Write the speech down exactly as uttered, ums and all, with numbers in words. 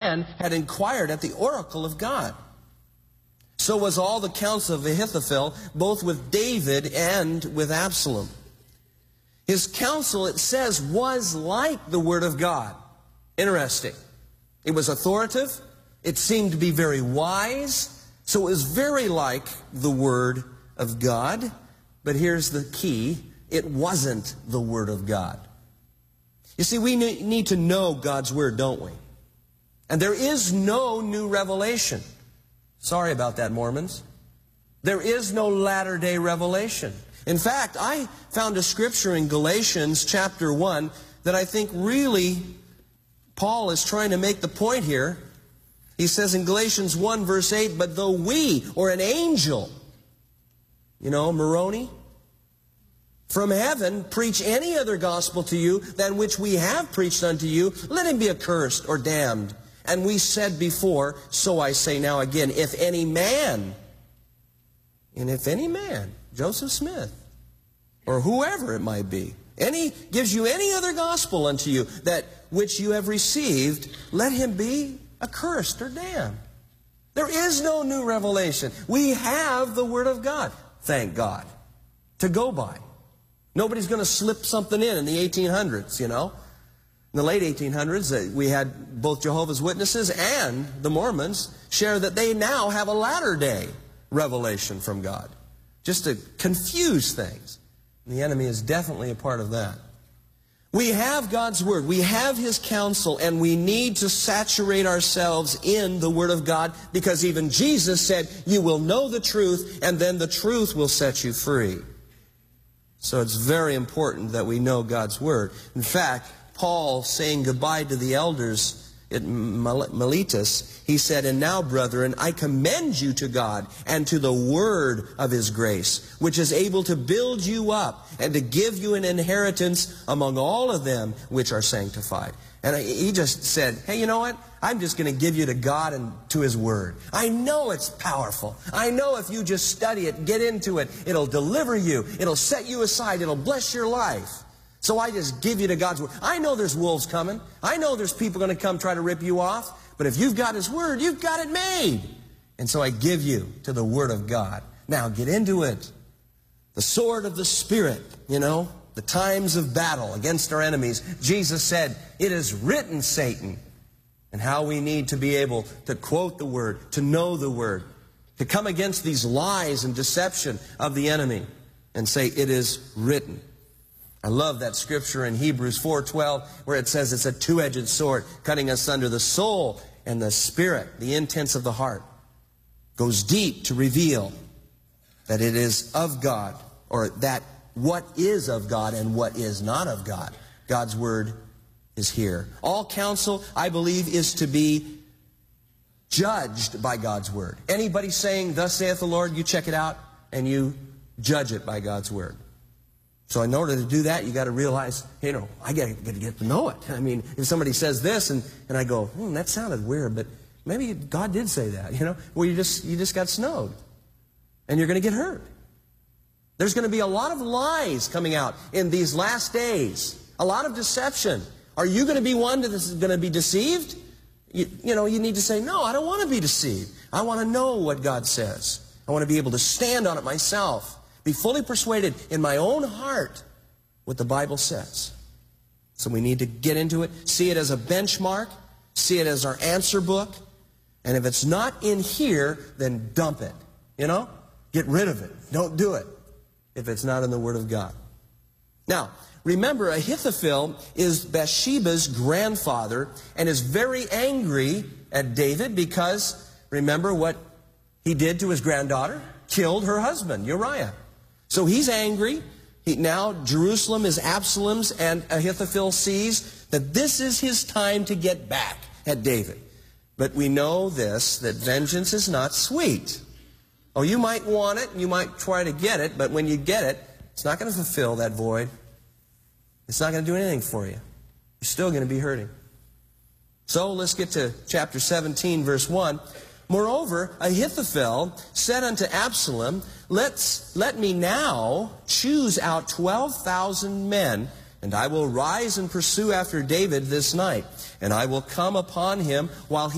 man had inquired at the oracle of God. So was all the counsel of Ahithophel, both with David and with Absalom. His counsel, it says, was like the Word of God. Interesting. It was authoritative. It seemed to be very wise. So it was very like the Word of God. But here's the key. It wasn't the Word of God. You see, we need to know God's Word, don't we? And there is no new revelation. Sorry about that, Mormons. There is no latter-day revelation. In fact, I found a scripture in Galatians chapter one that I think really Paul is trying to make the point here. He says in Galatians one verse eight, but though we, or an angel, you know, Moroni, from heaven preach any other gospel to you than which we have preached unto you, let him be accursed or damned. And we said before, so I say now again, if any man, and if any man, Joseph Smith, or whoever it might be, any gives you any other gospel unto you that which you have received, let him be accursed or damned. There is no new revelation. We have the Word of God, thank God, to go by. Nobody's going to slip something in in the eighteen hundreds, you know. In the late eighteen hundreds, we had both Jehovah's Witnesses and the Mormons share that they now have a latter-day revelation from God, just to confuse things. And the enemy is definitely a part of that. We have God's Word, we have His counsel, and we need to saturate ourselves in the Word of God, because even Jesus said, you will know the truth, and then the truth will set you free. So it's very important that we know God's Word. In fact, Paul, saying goodbye to the elders at Miletus, he said, and now, brethren, I commend you to God and to the word of His grace, which is able to build you up and to give you an inheritance among all of them which are sanctified. And he just said, hey, you know what? I'm just going to give you to God and to His Word. I know it's powerful. I know if you just study it, get into it, it'll deliver you. It'll set you aside. It'll bless your life. So I just give you to God's Word. I know there's wolves coming. I know there's people going to come try to rip you off. But if you've got His Word, you've got it made. And so I give you to the Word of God. Now get into it. The sword of the Spirit, you know, the times of battle against our enemies. Jesus said, it is written, Satan. And how we need to be able to quote the Word, to know the Word, to come against these lies and deception of the enemy and say, it is written. I love that scripture in Hebrews four twelve where it says it's a two-edged sword cutting us under the soul and the spirit, the intents of the heart. Goes deep to reveal that it is of God, or that what is of God and what is not of God. God's Word is here. All counsel, I believe, is to be judged by God's Word. Anybody saying, thus saith the Lord, you check it out and you judge it by God's Word. So in order to do that, you got to realize, you know, I got to get to know it. I mean, if somebody says this and, and I go, hmm, that sounded weird, but maybe God did say that, you know. Well, you just, you just got snowed. And you're going to get hurt. There's going to be a lot of lies coming out in these last days. A lot of deception. Are you going to be one that's going to be deceived? You, you know, you need to say, no, I don't want to be deceived. I want to know what God says. I want to be able to stand on it myself. Be fully persuaded in my own heart what the Bible says. So we need to get into it, see it as a benchmark, see it as our answer book, and if it's not in here, then dump it. You know? Get rid of it. Don't do it if it's not in the Word of God. Now, remember, Ahithophel is Bathsheba's grandfather and is very angry at David because, remember what he did to his granddaughter? Killed her husband, Uriah. So he's angry. He, now Jerusalem is Absalom's, and Ahithophel sees that this is his time to get back at David. But we know this, that vengeance is not sweet. Oh, you might want it, you might try to get it, but when you get it, it's not going to fulfill that void. It's not going to do anything for you. You're still going to be hurting. So let's get to chapter seventeen, verse one. Moreover, Ahithophel said unto Absalom, Let's, let me now choose out twelve thousand men, and I will rise and pursue after David this night. And I will come upon him while he